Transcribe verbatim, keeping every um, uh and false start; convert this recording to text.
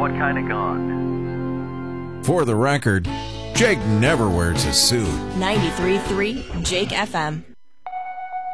what kind of gun? For the record, Jake never wears a suit. ninety-three point three Jake F M.